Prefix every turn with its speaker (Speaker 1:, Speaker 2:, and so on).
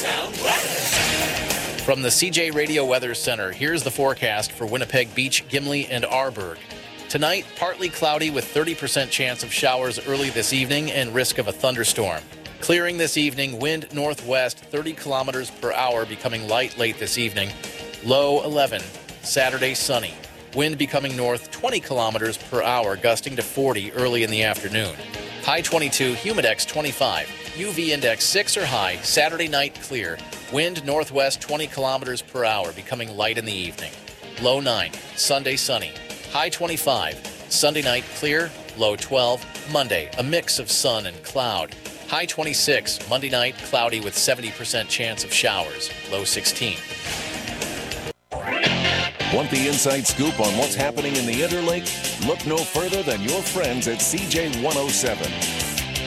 Speaker 1: Town weather.
Speaker 2: From the CJ Radio Weather Center, here's the forecast for Winnipeg Beach, Gimli, and Arborg. Tonight, partly cloudy with 30% chance of showers early this evening and risk of a thunderstorm. Clearing this evening, wind northwest 30 kilometers per hour, becoming light late this evening. Low 11. Saturday, sunny. Wind becoming north 20 kilometers per hour, gusting to 40 early in the afternoon. High 22, humidex 25. UV index 6 or high. Saturday night, clear. Wind northwest 20 kilometers per hour, becoming light in the evening. Low 9. Sunday, sunny. High 25. Sunday night, clear. Low 12. Monday, a mix of sun and cloud. High 26. Monday night, cloudy with 70% chance of showers. Low 16.
Speaker 3: Want the inside scoop on what's happening in the Interlake? Look no further than your friends at CJ 107.